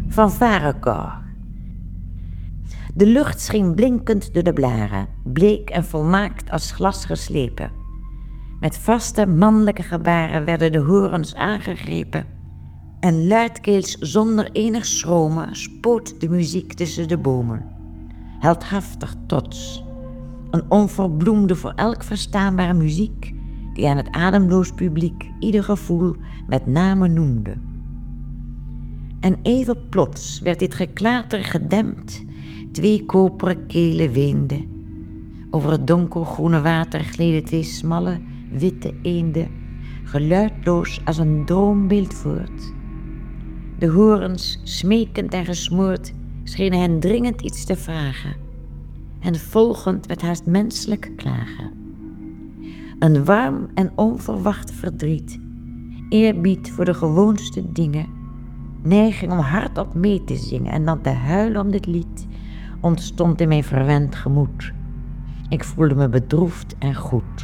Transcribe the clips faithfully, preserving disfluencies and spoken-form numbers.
Fanfarekoor. De lucht scheen blinkend door de blaren, bleek en volmaakt als glas geslepen. Met vaste mannelijke gebaren werden de horens aangegrepen en luidkeels zonder enig schromen spoot de muziek tussen de bomen. Heldhaftig trots, een onverbloemde voor elk verstaanbare muziek die aan het ademloos publiek ieder gevoel met name noemde. En even plots werd dit geklater gedempt, twee koperen kelen weenden. Over het donkergroene water gleden twee smalle, witte eenden, geluidloos als een droombeeld voort. De horens, smekend en gesmoord, schenen hen dringend iets te vragen, en volgend met haast menselijk klagen. Een warm en onverwacht verdriet, eerbied voor de gewoonste dingen, neiging om hardop mee te zingen en dan te huilen om dit lied, ontstond in mijn verwend gemoed. Ik voelde me bedroefd en goed.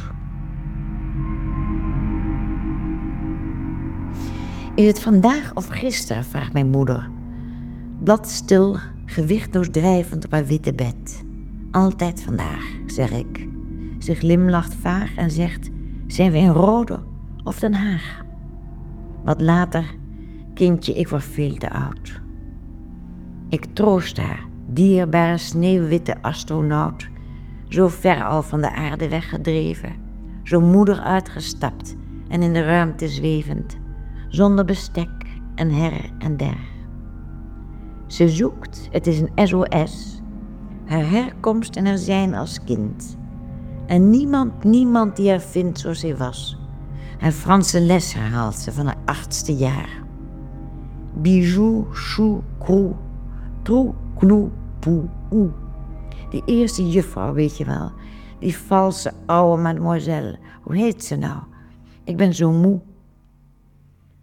Is het vandaag of gisteren, vraagt mijn moeder. Bladstil, gewichtloos drijvend op haar witte bed. Altijd vandaag, zeg ik. Ze glimlacht vaag en zegt, zijn we in Rode of Den Haag? Wat later, kindje, ik word veel te oud. Ik troost haar, dierbare sneeuwwitte astronaut, zo ver al van de aarde weggedreven, zo moeder uitgestapt en in de ruimte zwevend, zonder bestek en her en der. Ze zoekt, het is een S O S, haar herkomst en haar zijn als kind. En niemand, niemand die haar vindt zoals zij was. Haar Franse les herhaalt ze van haar achtste jaar. Bijou, chou, crou, trou, clou, pou, ou. Die eerste juffrouw, weet je wel. Die valse oude mademoiselle. Hoe heet ze nou? Ik ben zo moe.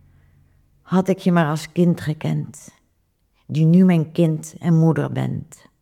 Had ik je maar als kind gekend, die nu mijn kind en moeder bent.